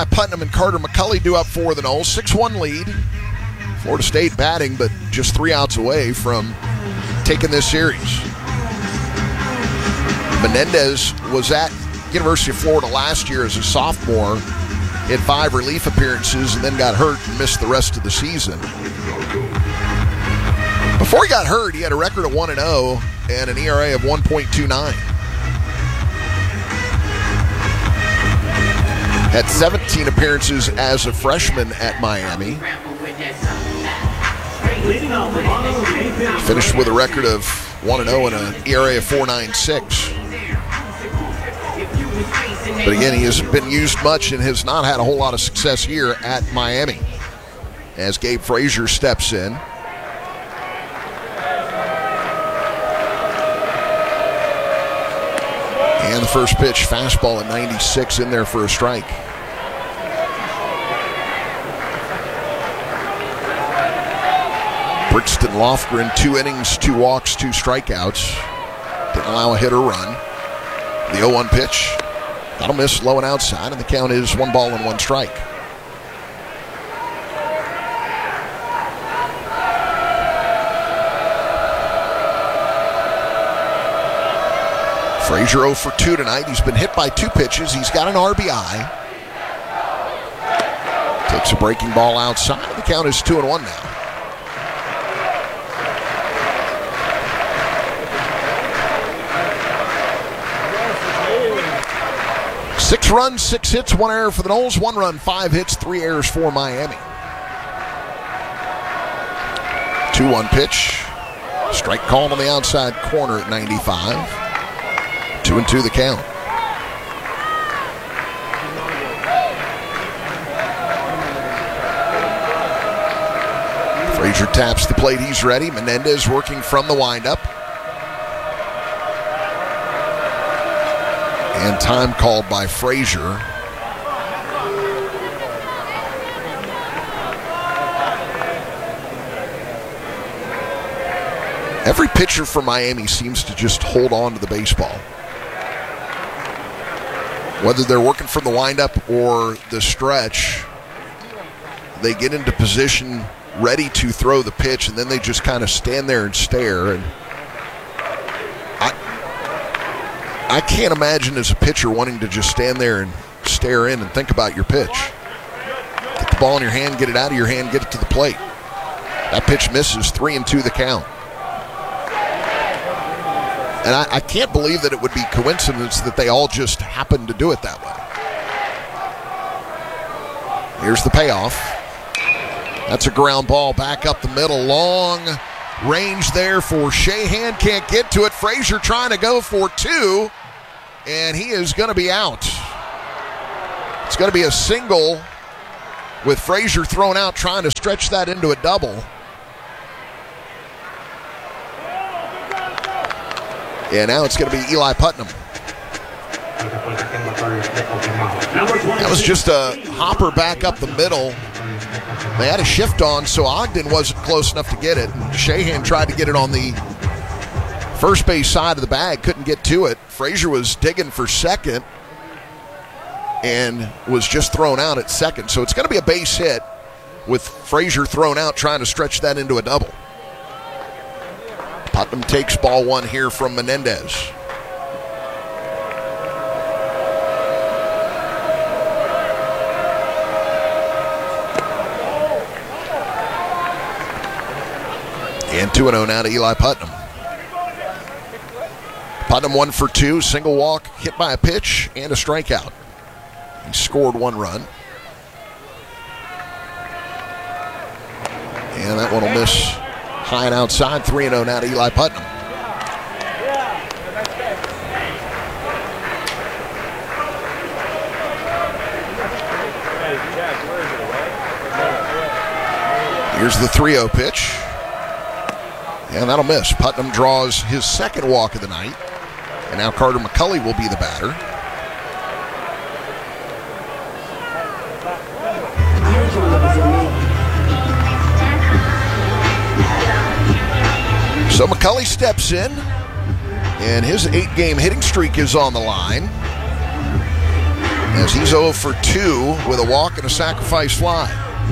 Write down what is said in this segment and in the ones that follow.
Putnam and Carter McCulley due up for the Noles. 6-1 lead. Florida State batting, but just 3 outs away from taking this series. Menendez was at University of Florida last year as a sophomore. He had 5 relief appearances and then got hurt and missed the rest of the season. Before he got hurt, he had a record of 1-0 and an ERA of 1.29. Had 17 appearances as a freshman at Miami. Finished with a record of 1-0 and an ERA of 4.96. But again, he hasn't been used much and has not had a whole lot of success here at Miami. As Gabe Frazier steps in. And the first pitch, fastball at 96 in there for a strike. Brixton Lofgren, 2 innings, 2 walks, 2 strikeouts. Didn't allow a hit or run. The 0-1 pitch, that'll miss low and outside, and the count is 1 ball and 1 strike. Frazier 0 for 2 tonight. He's been hit by 2 pitches. He's got an RBI. Takes a breaking ball outside. The count is 2-1 now. Six runs, 6 hits, 1 error for the Noles. 1 run, 5 hits, 3 errors for Miami. 2-1 pitch. Strike called on the outside corner at 95. 2-2 the count. Frazier taps the plate. He's ready. Menendez working from the windup. And time called by Frazier. Every pitcher for Miami seems to just hold on to the baseball. Whether they're working from the windup or the stretch, they get into position ready to throw the pitch, and then they just kind of stand there and stare. And I can't imagine as a pitcher wanting to just stand there and stare in and think about your pitch. Get the ball in your hand, get it out of your hand, get it to the plate. That pitch misses, 3-2 the count. And I can't believe that it would be coincidence that they all just happened to do it that way. Here's the payoff. That's a ground ball back up the middle. Long range there for Shahan. Can't get to it. Frazier trying to go for 2. And he is going to be out. It's going to be a single with Frazier thrown out, trying to stretch that into a double. And now it's going to be Eli Putnam. That was just a hopper back up the middle. They had a shift on, so Ogden wasn't close enough to get it. And Shahan tried to get it on the first base side of the bag, couldn't get to it. Frazier was digging for second and was just thrown out at second. So it's going to be a base hit with Frazier thrown out, trying to stretch that into a double. Putnam takes ball 1 here from Menendez. And 2-0 now to Eli Putnam. Putnam 1 for 2, single walk, hit by a pitch, and a strikeout. He scored 1 run. And that one will miss high and outside. 3-0 now to Eli Putnam. Here's the 3-0 pitch. And that'll miss. Putnam draws his second walk of the night. And now Carter McCulley will be the batter. So McCulley steps in, and his 8-game hitting streak is on the line. as he's 0 for 2 with a walk and a sacrifice fly.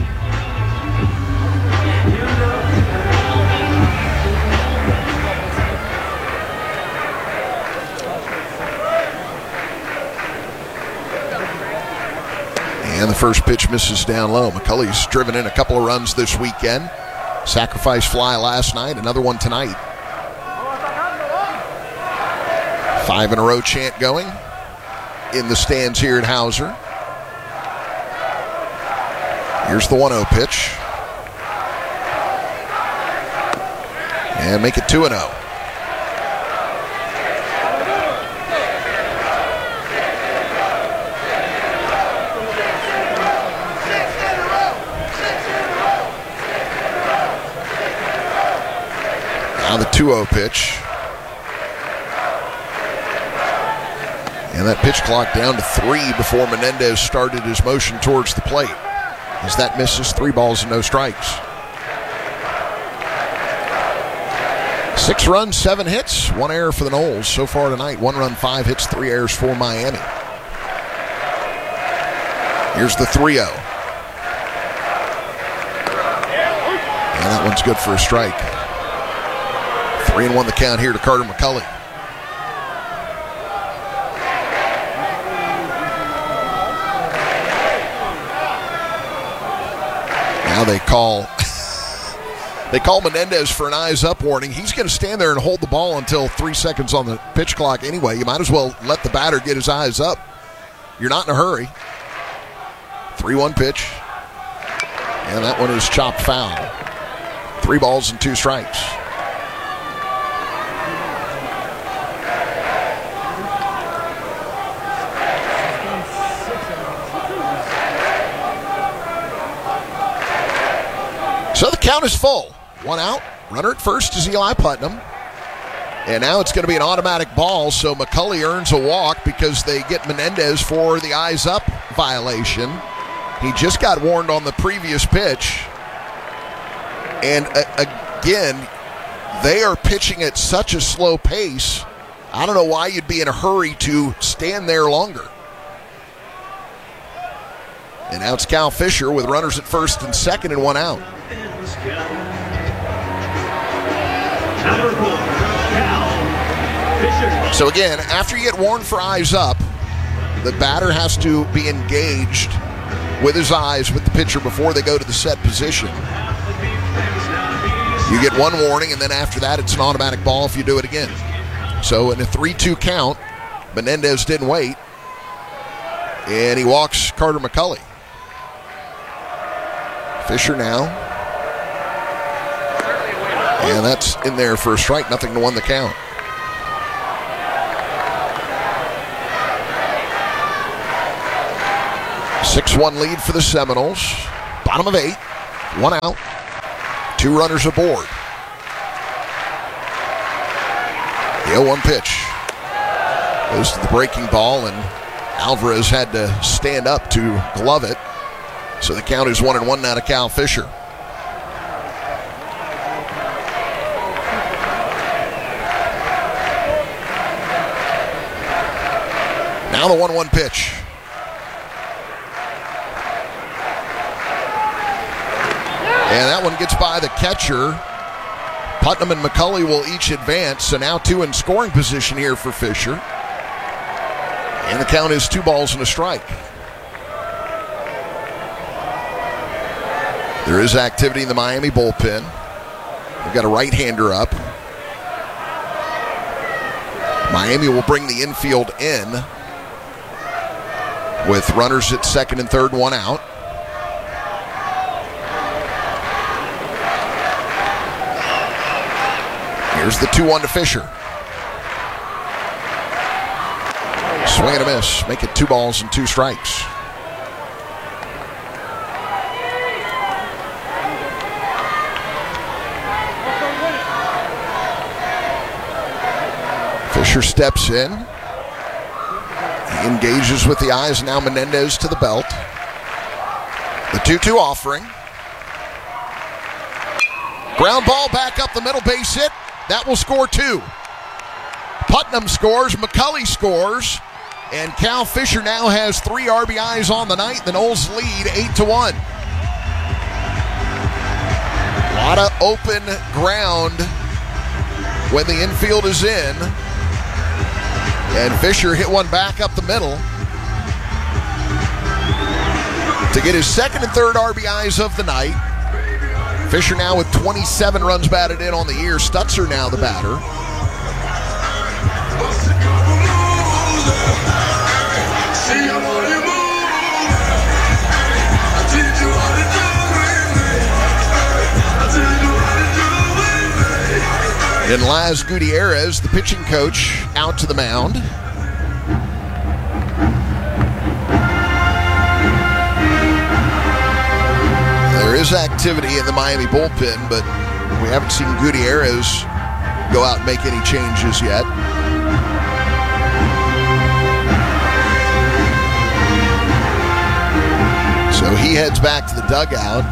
And the first pitch misses down low. McCulley's driven in a couple of runs this weekend. Sacrifice fly last night, another one tonight. 5 in a row chant going in the stands here at Hauser. Here's the 1-0 pitch. And make it 2-0. Now the 2-0 pitch. And that pitch clock down to 3 before Menendez started his motion towards the plate. As that misses, 3 balls and no strikes. 6 runs, 7 hits, 1 error for the Noles so far tonight. 1 run, 5 hits, 3 errors for Miami. Here's the 3-0. And that one's good for a strike. 3-1 the count here to Carter McCulley. Now they call Menendez for an eyes up warning. He's going to stand there and hold the ball until 3 seconds on the pitch clock anyway. You might as well let the batter get his eyes up. You're not in a hurry. 3-1 pitch. And that one is chopped foul. 3 balls and 2 strikes. So the count is full. 1 out. Runner at first is Eli Putnam. And now it's going to be an automatic ball, so McCulley earns a walk because they get Menendez for the eyes up violation. He just got warned on the previous pitch. And again, they are pitching at such a slow pace. I don't know why you'd be in a hurry to stand there longer. And now it's Cal Fisher with runners at first and second and 1 out. So again, after you get warned for eyes up, the batter has to be engaged with his eyes with the pitcher before they go to the set position. You get 1 warning, and then after that, it's an automatic ball if you do it again. So in a 3-2 count, Menendez didn't wait, and he walks Carter McCulley. Fisher now. And that's in there for a strike, 0-1 the count. A 6-1 lead for the Seminoles. Bottom of 8, 1 out, 2 runners aboard. The 0-1 pitch goes to the breaking ball, and Alvarez had to stand up to glove it. So the count is 1-1 now to Cal Fisher. Now the 1-1 pitch. And that one gets by the catcher. Putnam and McCulley will each advance. So now 2 in scoring position here for Fisher. And the count is 2 balls and a strike. There is activity in the Miami bullpen. We've got a right-hander up. Miami will bring the infield in with runners at second and third, 1 out. Here's the 2-1 to Fisher. Swing and a miss. Make it 2 balls and 2 strikes. Fisher steps in. He engages with the eyes. Now Menendez to the belt. The 2-2 offering. Ground ball back up the middle, base hit. That will score 2. Putnam scores. McCulley scores. And Cal Fisher now has 3 RBIs on the night. The Noles lead 8-1. A lot of open ground when the infield is in. And Fisher hit one back up the middle to get his second and third RBIs of the night. Fisher now with 27 runs batted in on the year. Stutzer now the batter. And Laz Gutierrez, the pitching coach, out to the mound. There is activity in the Miami bullpen, but we haven't seen Gutierrez go out and make any changes yet. So he heads back to the dugout.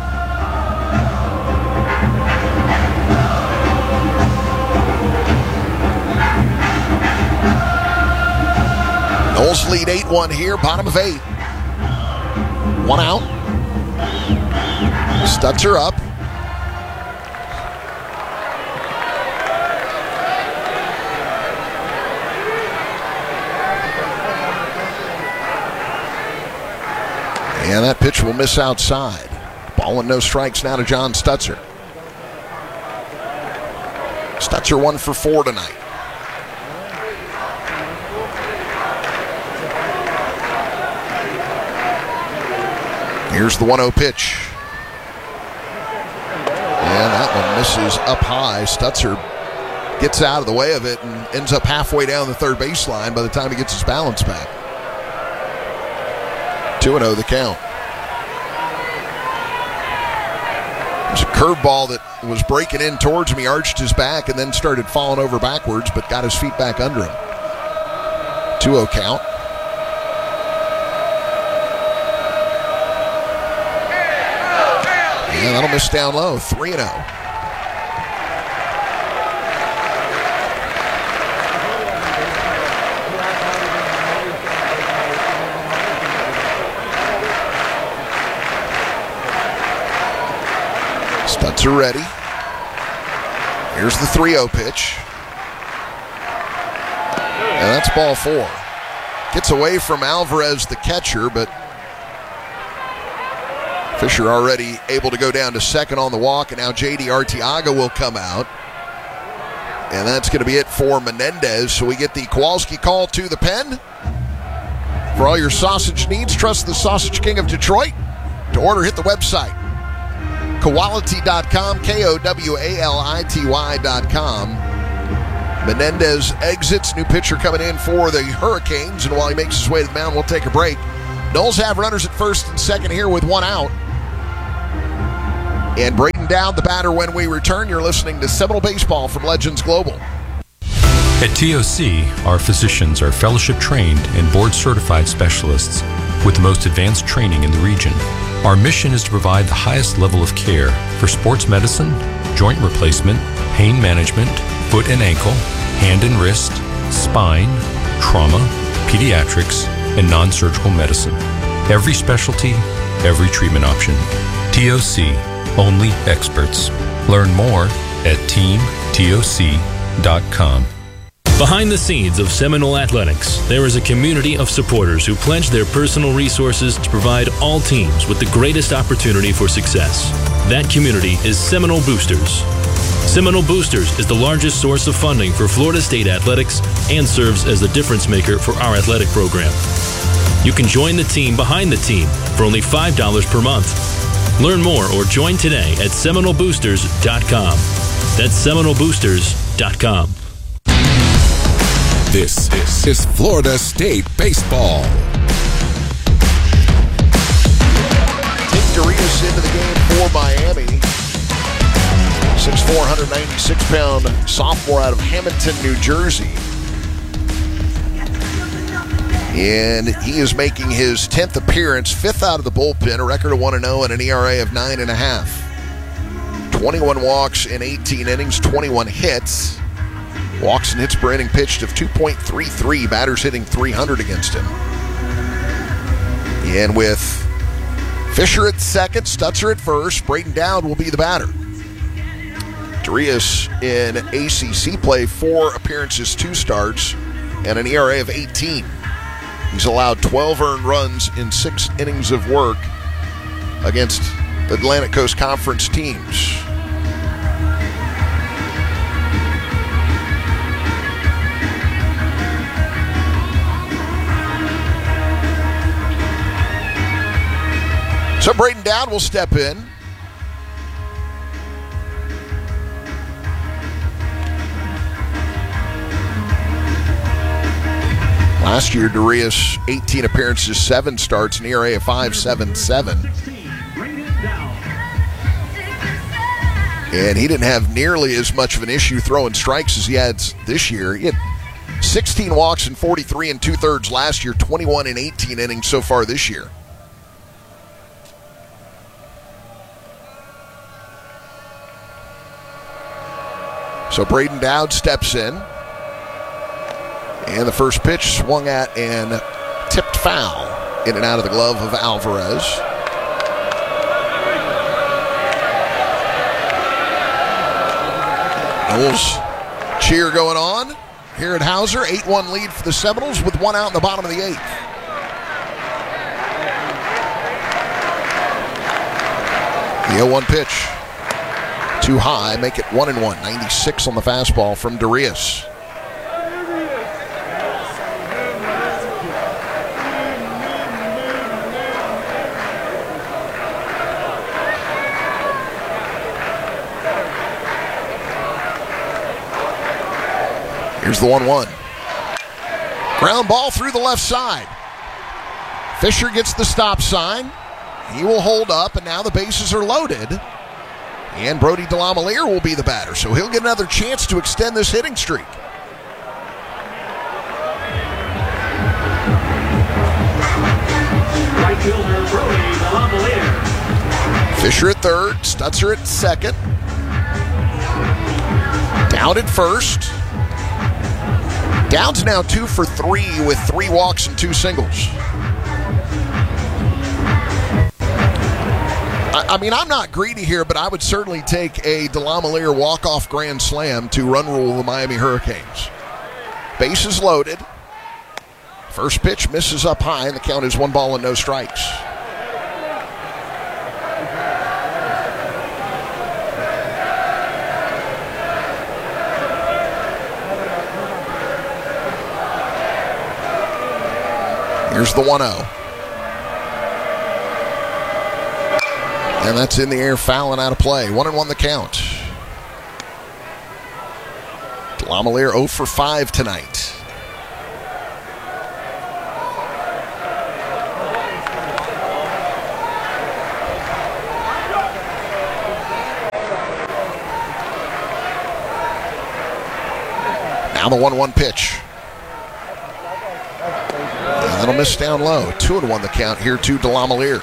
Noles lead 8-1 here, bottom of 8. 1 out. Stutzer up. And that pitch will miss outside. Ball and no strikes now to John Stutzer. Stutzer 1 for 4 tonight. Here's the 1-0 pitch. And that one misses up high. Stutzer gets out of the way of it and ends up halfway down the third baseline by the time he gets his balance back. 2-0 the count. There's a curveball that was breaking in towards him. He arched his back and then started falling over backwards, but got his feet back under him. 2-0 count. And that'll miss down low. 3-0. Stutzer ready. Here's the 3-0 pitch. And that's ball 4. Gets away from Alvarez, the catcher, but Fisher already able to go down to second on the walk, and now J.D. Arteaga will come out. And that's going to be it for Menendez. So we get the Kowalski call to the pen. For all your sausage needs, trust the Sausage King of Detroit. To order, hit the website. Kowality.com, Kowality.com. Menendez exits. New pitcher coming in for the Hurricanes. And while he makes his way to the mound, we'll take a break. Noles have runners at first and second here with 1 out. And breaking down the batter when we return, you're listening to Seminole Baseball from Legends Global. At TOC, our physicians are fellowship-trained and board-certified specialists with the most advanced training in the region. Our mission is to provide the highest level of care for sports medicine, joint replacement, pain management, foot and ankle, hand and wrist, spine, trauma, pediatrics, and non-surgical medicine. Every specialty, every treatment option. TOC, only experts. Learn more at teamtoc.com. Behind the scenes of Seminole Athletics, there is a community of supporters who pledge their personal resources to provide all teams with the greatest opportunity for success. That community is Seminole Boosters. Seminole Boosters is the largest source of funding for Florida State athletics and serves as the difference maker for our athletic program. You can join the team behind the team for only $5 per month. Learn more or join today at SeminoleBoosters.com. That's SeminoleBoosters.com. This is Florida State Baseball. Nick Doritas into the game for Miami. 6'4", 196-pound sophomore out of Hamilton, New Jersey. And he is making his 10th appearance, 5th out of the bullpen, a record of 1-0 and an ERA of 9.5. 21 walks in 18 innings, 21 hits. Walks and hits per inning pitched of 2.33. Batters hitting 300 against him. And with Fisher at second, Stutzer at first, Braden Dowd will be the batter. Darius in ACC play, 4 appearances, 2 starts, and an ERA of 18. He's allowed 12 earned runs in 6 innings of work against the Atlantic Coast Conference teams. So Braden Dowd will step in. Last year, Darius, 18 appearances, 7 starts, an ERA of 5.77. And he didn't have nearly as much of an issue throwing strikes as he had this year. He had 16 walks and 43 2/3 last year, 21 in 18 innings so far this year. So Braden Dowd steps in. And the first pitch swung at and tipped foul in and out of the glove of Alvarez. Noles cheer going on here at Hauser. 8-1 lead for the Seminoles with 1 out in the bottom of the 8th. The 0-1 pitch. Too high, make it 1-1. 96 on the fastball from Darius. Here's the 1-1. Ground ball through the left side. Fisher gets the stop sign. He will hold up, and now the bases are loaded. And Brody DeLamielleure will be the batter, so he'll get another chance to extend this hitting streak. Right fielder Brody DeLamielleure. Fisher at third, Stutzer at second. Dowd at first. Dowd's now 2 for 3 with 3 walks and 2 singles. I mean, I'm not greedy here, but I would certainly take a DeLamielleure walk-off grand slam to run rule the Miami Hurricanes. Bases loaded. First pitch misses up high, and the count is 1 ball and no strikes. Here's the 1-0. And that's in the air, foul and out of play. 1-1 the count. DeLamielleure 0 for 5 tonight. Now the 1-1 pitch. And that'll miss down low. 2-1 the count here to DeLamielleure.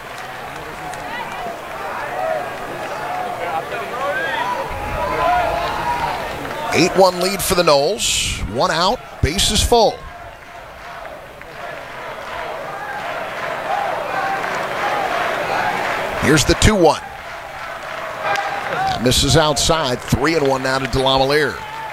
An 8-1 lead for the Noles. 1 out, bases full. Here's the 2-1. That misses outside. 3-1 now to DeLamielleure.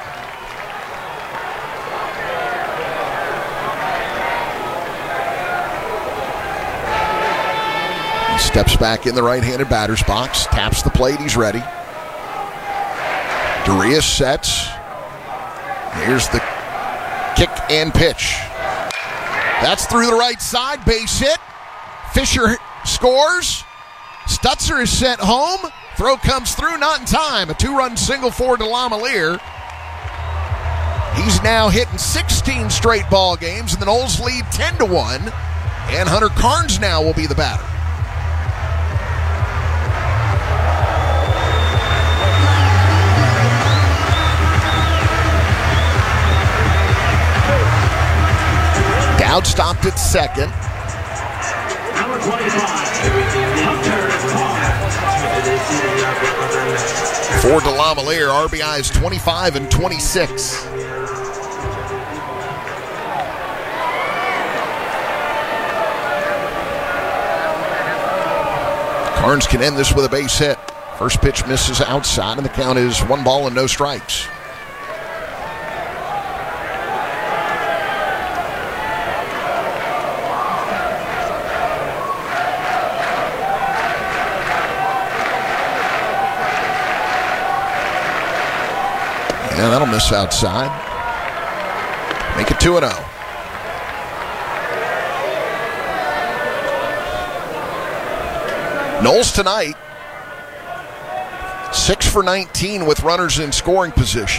He steps back in the right-handed batter's box, taps the plate, he's ready. Darius sets. Here's the kick and pitch. That's through the right side, base hit. Fisher scores. Stutzer is sent home. Throw comes through, not in time. A 2-run single for DeLamielleure. He's now hitting 16 straight ball games, and the Noles lead 10-1. And Hunter Carnes now will be the batter. Dowd stopped at second. Number 25, Hunter Carnes. For DeLamielleure, RBIs 25 and 26. Carnes can end this with a base hit. First pitch misses outside, and the count is 1 ball and no strikes. Yeah, that'll miss outside. Make it 2-0. Noles tonight, 6 for 19 with runners in scoring position.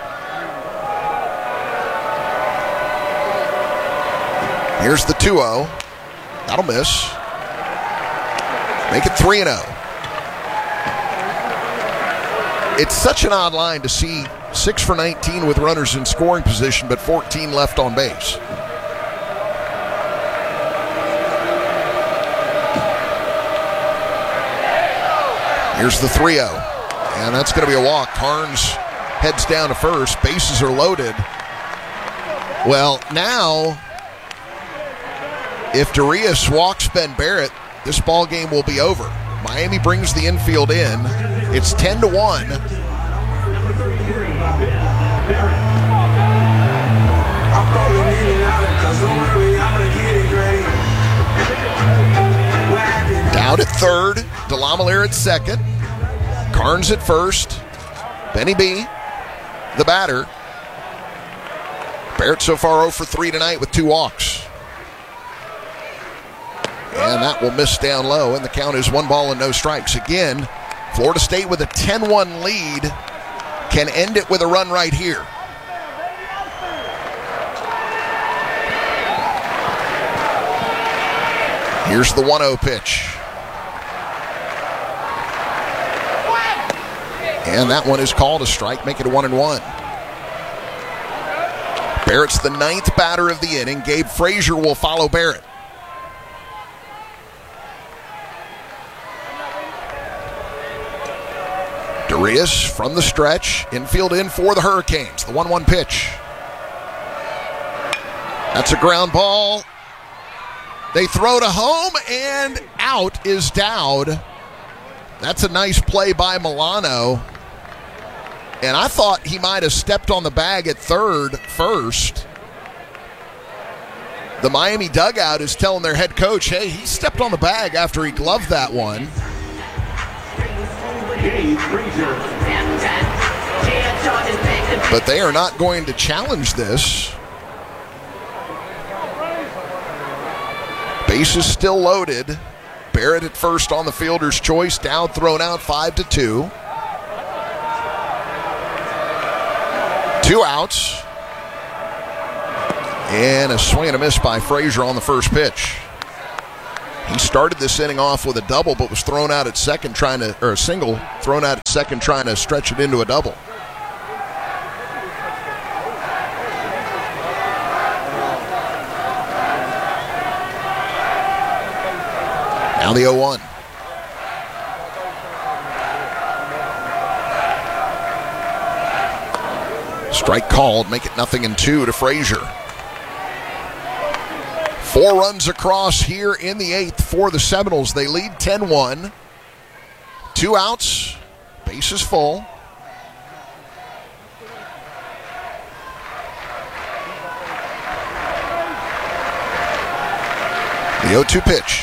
Here's the 2-0. That'll miss. Make it 3-0. It's such an odd line to see 6 for 19 with runners in scoring position, but 14 left on base. Here's the 3-0. And that's going to be a walk. Carnes heads down to first. Bases are loaded. Well, now, if Darius walks Ben Barrett, this ball game will be over. Miami brings the infield in. It's 10-1. Dowd at third, DeLamielleure at second, Carnes at first, Benny B, the batter. Barrett so far 0 for 3 tonight with 2 walks. And that will miss down low, and the count is 1 ball and no strikes. Again, Florida State with a 10-1 lead can end it with a run right here. Here's the 1-0 pitch. And that one is called a strike, make it a 1-1. Barrett's the 9th batter of the inning. Gabe Frazier will follow Barrett. Darius from the stretch, infield in for the Hurricanes. The 1-1 pitch. That's a ground ball. They throw to home, and out is Dowd. That's a nice play by Milano. And I thought he might have stepped on the bag at third first. The Miami dugout is telling their head coach, hey, he stepped on the bag after he gloved that one. But they are not going to challenge this. Bases still loaded. Barrett at first on the fielder's choice. Dowd thrown out 5-2. 2 outs. And a swing and a miss by Frazier on the first pitch. He started this inning off with a double, but was thrown out at second a single, thrown out at second trying to stretch it into a double. Now the 0-1. Strike called, make it 0-2 to Frazier. 4 runs across here in the 8th for the Seminoles. They lead 10-1. 2 outs, bases full. The 0-2 pitch.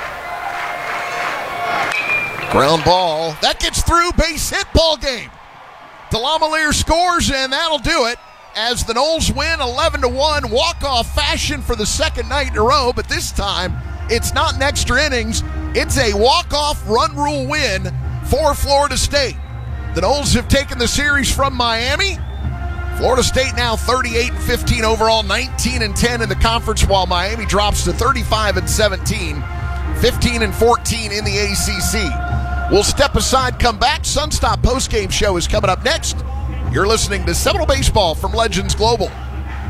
Ground ball. That gets through. Base hit, ball game. DeLamielleure scores, and that'll do it as the Noles win 11-1. Walk-off fashion for the second night in a row, but this time it's not in extra innings. It's a walk-off run rule win for Florida State. The Noles have taken the series from Miami. Florida State now 38-15 overall, 19-10 in the conference, while Miami drops to 35-17, 15-14 in the ACC. We'll step aside, come back. Sunstop postgame show is coming up next. You're listening to Seminole Baseball from Legends Global.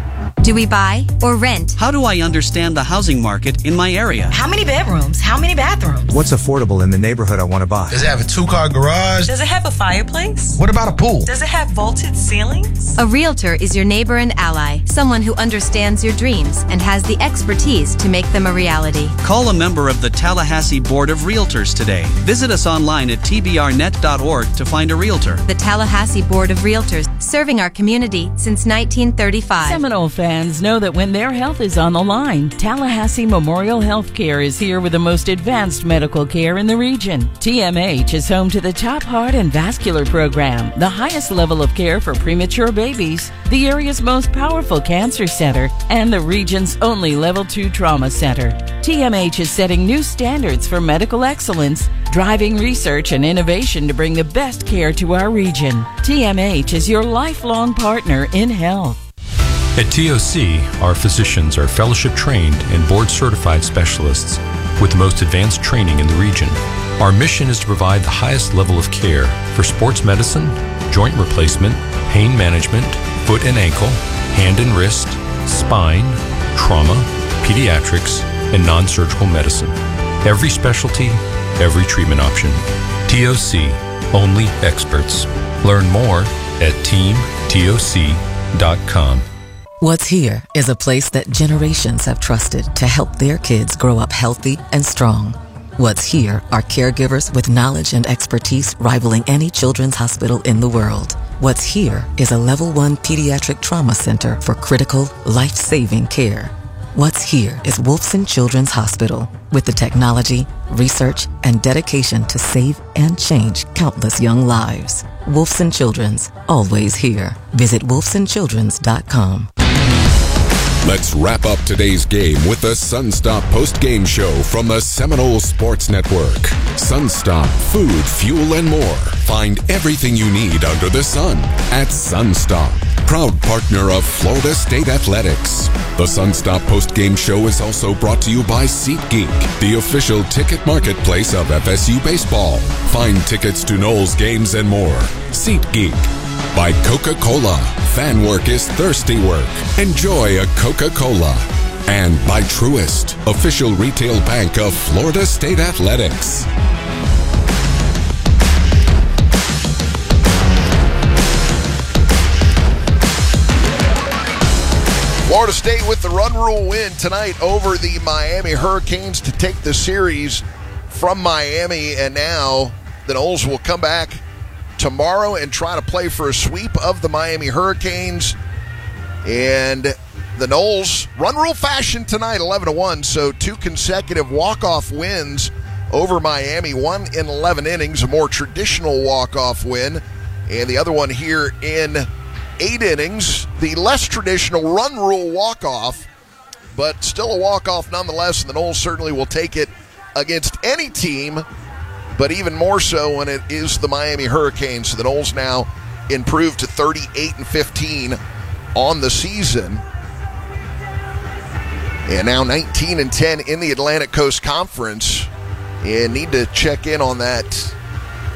Do we buy or rent? How do I understand the housing market in my area? How many bedrooms? How many bathrooms? What's affordable in the neighborhood I want to buy? Does it have a 2-car garage? Does it have a fireplace? What about a pool? Does it have vaulted ceilings? A realtor is your neighbor and ally, someone who understands your dreams and has the expertise to make them a reality. Call a member of the Tallahassee Board of Realtors today. Visit us online at tbrnet.org to find a realtor. The Tallahassee Board of Realtors, serving our community since 1935. Seminole fans know that when their health is on the line, Tallahassee Memorial Healthcare is here with the most advanced medical care in the region. TMH is home to the top heart and vascular program, the highest level of care for premature babies, the area's most powerful cancer center, and the region's only Level 2 trauma center. TMH is setting new standards for medical excellence, driving research and innovation to bring the best care to our region. TMH is your lifelong partner in health. At TOC, our physicians are fellowship trained and board certified specialists with the most advanced training in the region. Our mission is to provide the highest level of care for sports medicine, joint replacement, pain management, foot and ankle, hand and wrist, spine, trauma, pediatrics, and non-surgical medicine. Every specialty, every treatment option. TOC, only experts. Learn more at teamtoc.com. What's Here is a place that generations have trusted to help their kids grow up healthy and strong. What's Here are caregivers with knowledge and expertise rivaling any children's hospital in the world. What's Here is a Level 1 pediatric trauma center for critical, life-saving care. What's Here is Wolfson Children's Hospital with the technology, research, and dedication to save and change countless young lives. Wolfson Children's, always here. Visit wolfsonchildrens.com. Let's wrap up today's game with the Sunstop post-game show from the Seminole Sports Network. Sunstop, food, fuel, and more. Find everything you need under the sun at Sunstop, proud partner of Florida State Athletics. The Sunstop post-game show is also brought to you by SeatGeek, the official ticket marketplace of FSU baseball. Find tickets to Noles games and more. SeatGeek. By Coca-Cola. Fan work is thirsty work. Enjoy a Coca-Cola. And by Truist, official retail bank of Florida State Athletics. Florida State with the run rule win tonight over the Miami Hurricanes to take the series from Miami. And now the Noles will come back tomorrow and try to play for a sweep of the Miami Hurricanes. And the Noles run rule fashion tonight, 11-1. So 2 consecutive walk-off wins over Miami, 1 in 11 innings, a more traditional walk-off win. And the other one here in 8 innings, the less traditional run rule walk-off, but still a walk-off nonetheless. And the Noles certainly will take it against any team, but even more so when it is the Miami Hurricanes. So the Noles now improved to 38-15 on the season. And now 19-10 in the Atlantic Coast Conference. And need to check in on that